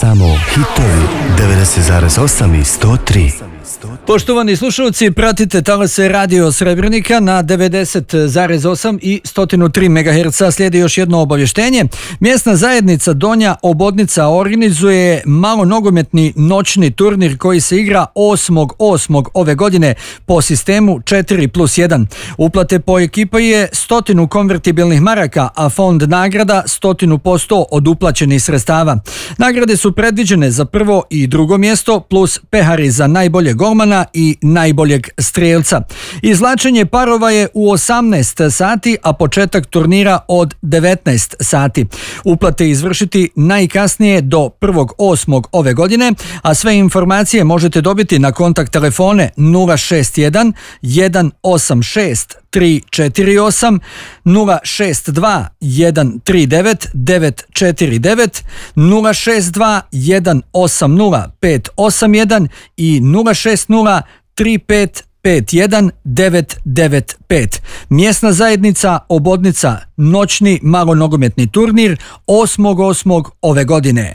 Samo hitovi 90,8 i 103. Poštovani slušalci, pratite talase Radio Srebrenika na 90,8 i 103 MHz. Slijedi još jedno obavještenje. Mjesna zajednica Donja Obodnica organizuje malonogometni noćni turnir koji se igra 8.8. ove godine po sistemu 4+1. Uplate po ekipa je 100 konvertibilnih maraka, a fond nagrada 100% od uplaćenih sredstava. Nagrade su predviđene za prvo i drugo mjesto plus pehari za najbolje golmana i najboljeg strijelca. Izvlačenje parova je u 18 sati, a početak turnira od 19 sati. Uplate izvršiti najkasnije do 1.8. ove godine, a sve informacije možete dobiti na kontakt telefone 061 186 348, 062 139 949, 062 180 581 i 060 35 51995. Mjesna zajednica Obodnica, noćni malonogometni turnir 8.8. ove godine.